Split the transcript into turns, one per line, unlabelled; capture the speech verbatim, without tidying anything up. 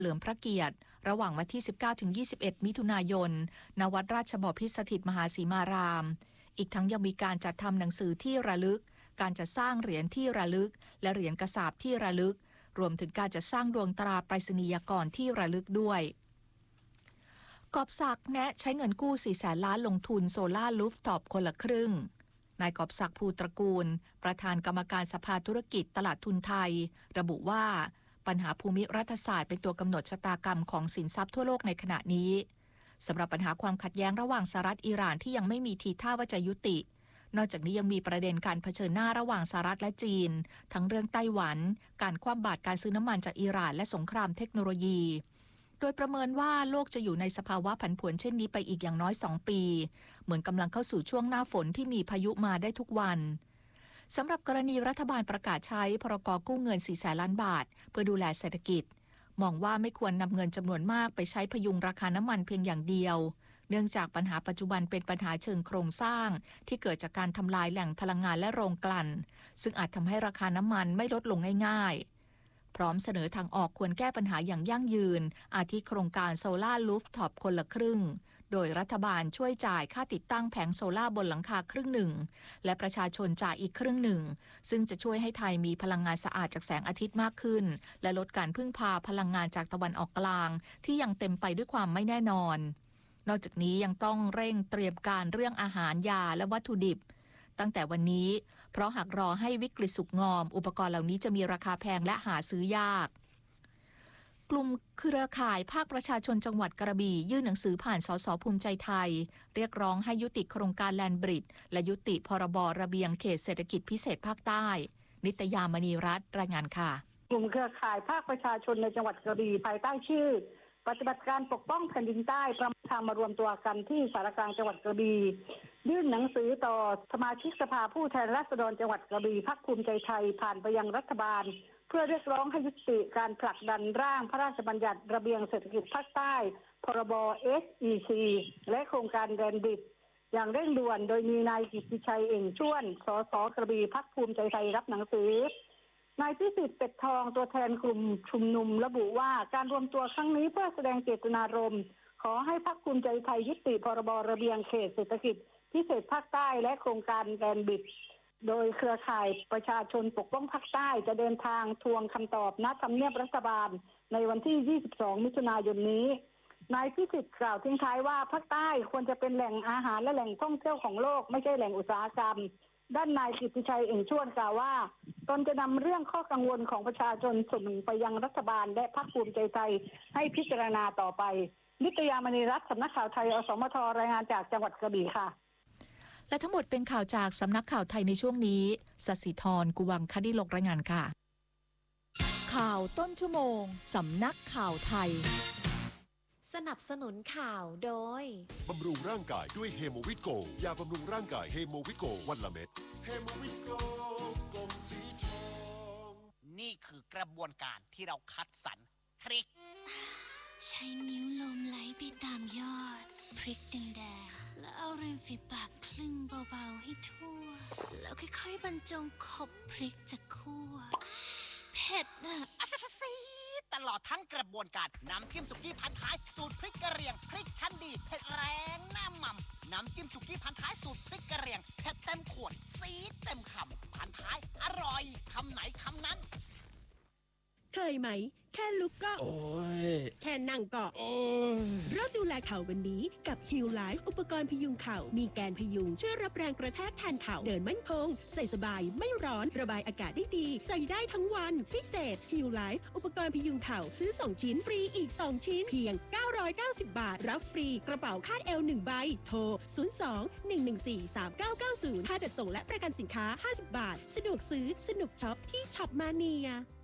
เฉลิมพระเกียรติระหว่างวันที่ สิบเก้าถึงยี่สิบเอ็ด มิถุนายน ณ วัดราชบพิตรสถิตมหาสีมารามอีกทั้งยังมีการจัดทำหนังสือที่ระลึกการจัดสร้างเหรียญที่ระลึกและเหรียญกระสาบที่ระลึกรวมถึงการจัดสร้างดวงตราไปรษณียากรที่ระลึกด้วยกอบศักดิ์แนะใช้เงินกู้ สี่แสน ล้านลงทุนโซล่ารูฟท็อปคนละครึ่งนายกอบศักดิ์ภูตระกูลประธานกรรมการสภาธุรกิจตลาดทุนไทยระบุว่าปัญหาภูมิรัฐศาสตร์เป็นตัวกำหนดชะตากรรมของสินทรัพย์ทั่วโลกในขณะนี้สำหรับปัญหาความขัดแย้งระหว่างสหรัฐอิหร่านที่ยังไม่มีทีท่าว่าจะยุตินอกจากนี้ยังมีประเด็นการเผชิญหน้าระหว่างสหรัฐและจีนทั้งเรื่องไต้หวันการคว่ำบาตรการซื้อน้ำมันจากอิหร่านและสงครามเทคโนโลยีโดยประเมินว่าโลกจะอยู่ในสภาวะผันผวนเช่นนี้ไปอีกอย่างน้อยสองปีเหมือนกำลังเข้าสู่ช่วงหน้าฝนที่มีพายุมาได้ทุกวันสำหรับกรณีรัฐบาลประกาศใช้พรกกู้เงิน สี่แสน ล้านบาทเพื่อดูแลเศรษฐกิจมองว่าไม่ควรนำเงินจำนวนมากไปใช้พยุงราคาน้ำมันเพียงอย่างเดียวเนื่องจากปัญหาปัจจุบันเป็นปัญหาเชิงโครงสร้างที่เกิดจากการทำลายแหล่งพลังงานและโรงกลั่นซึ่งอาจทำให้ราคาน้ำมันไม่ลดลงง่ายๆพร้อมเสนอทางออกควรแก้ปัญหาอย่างยั่งยืนอาทิโครงการโซล่ารูฟท็อปคนละครึ่งโดยรัฐบาลช่วยจ่ายค่าติดตั้งแผงโซล่าบนหลังคาครึ่งหนึ่งและประชาชนจ่ายอีกครึ่งหนึ่งซึ่งจะช่วยให้ไทยมีพลังงานสะอาดจากแสงอาทิตย์มากขึ้นและลดการพึ่งพาพลังงานจากตะวันออกกลางที่ยังเต็มไปด้วยความไม่แน่นอนนอกจากนี้ยังต้องเร่งเตรียมการเรื่องอาหารยาและวัตถุดิบตั้งแต่วันนี้เพราะหากรอให้วิกฤตสุกงอมอุปกรณ์เหล่านี้จะมีราคาแพงและหาซื้อยากกลุ่มเครือข่ายภาคประชาชนจังหวัดกระบี่ยื่นหนังสือผ่านสสภูมิใจไทยเรียกร้องให้ยุติโครงการแลนด์บริดจ์และยุติพรบระเบียงเขตเศรษฐกิจพิเศษภาคใต้นิตยามณีรัตน์รายงานค่ะ
กลุ่มเครือข่ายภาคประชาชนในจังหวัดกระบี่ภายใต้ชื่อปฏิบัติการปกป้องแผ่นดินใต้ประมาทางมารวมตัวกันที่สารกลางจังหวัดกระบี่ยื่นหนังสือต่อสมาชิกสภาผู้แทนราษฎรจังหวัดกระบี่พรรคภูมิใจไทยผ่านไปยังรัฐบาลเพื่อเรียกร้องให้ยุติการผลักดันร่างพระราชบัญญัติระเบียงเศรษฐกิจภาคใต้พรบ เอส อี ซี และโครงการแลนด์บริดจ์อย่างเร่งด่วนโดยมีนายกิตติชัยเอ่งช่วนสสกระบี่พรรคภูมิใจไทยรับหนังสือนายพิสิทธิ์เป็ดทองตัวแทนกลุ่มชุมนุมระบุว่าการรวมตัวครั้งนี้เพื่อแสดงเจตนารมณ์ขอให้พรรคภูมิใจไทยยุติพรบระเบียงเขตเศรษฐกิจพิเศษภาคใต้และโครงการแลนด์บริดจ์โดยเครือข่ายประชาชนปกป้องภาคใต้จะเดินทางทวงคำตอบณทำเนียบรัฐบาลในวันที่ยี่สิบสองมิถุนายนนี้นายพิสิทธิ์กล่าวทิ้งท้ายว่าภาคใต้ควรจะเป็นแหล่งอาหารและแหล่งท่องเที่ยวของโลกไม่ใช่แหล่งอุตสาหกรรมด้านนายกิตติชัยเอ่งช่วนกล่าวว่าตนจะนำเรื่องข้อกังวลของประชาชนส่งไปยังรัฐบาลและพรรคภูมิใจไทยให้พิจารณาต่อไปนิตยามณีรัตน์สำนักข่าวไทยอสมทรายงานจากจังหวัดกระบี่ค่ะ
และทั้งหมดเป็นข่าวจากสำนักข่าวไทยในช่วงนี้สศิธรกุวังคดิลกรายงานค่ะ
ข่าวต้นชั่วโมงสำนักข่าวไทย
สนับสนุนข่าวโดย
บำรุงร่างกายด้วยเฮโมวิตโกยาบำรุงร่างกายเฮโมวิตโกวันละเม็ดเฮโมวิตโกกลมสีทอง
นี่คือกระบวนการที่เราคัดสรรพริก
ใช้นิ้วลมไหลไปตามยอดพริกแดงๆแล้วเอาริมฝีปากคลึงเบาๆให้ทั่วแล้วค่อยๆบรรจงขบพริกจากคั่วเผ็ดอะ
อัสซีตลอดทั้งกระบวนการน้ำจิ้มสุกี้พันท้ายสูตรพริกกระเหรี่ยงพริกชั้นดีเผ็ดแรงหน้าหม่ำน้ำจิ้มสุกี้พันท้ายสูตรพริกกระเหรี่ยงเผ็ดเต็มขวดซีดเต็มคำพันท้ายอร่อยคำไหนคำนั้น
เคยไหมแค่ลุกก็โอ้ยแค่นั่งก็โอ้ยเริ่มดูแลเข่าวันนี้กับ Heal Life อุปกรณ์พยุงเข่ามีแกนพยุงช่วยรับแรงกระแทกแทนเข่าเดินมั่นคงใส่สบายไม่ร้อนระบายอากาศได้ดีใส่ได้ทั้งวันพิเศษ Heal Life อุปกรณ์พยุงเข่าซื้อสองชิ้นฟรีอีกสองชิ้นเพียงเก้าร้อยเก้าสิบบาทรับฟรีกระเป๋าคาดเอวหนึ่งใบโทรศูนย์ สอง หนึ่ง หนึ่ง สี่ สาม เก้า เก้า ศูนย์ค่าจัดส่งและประกันสินค้าห้าสิบบาทสะดวกซื้อสนุกช็อปที่ช็อปมาเนีย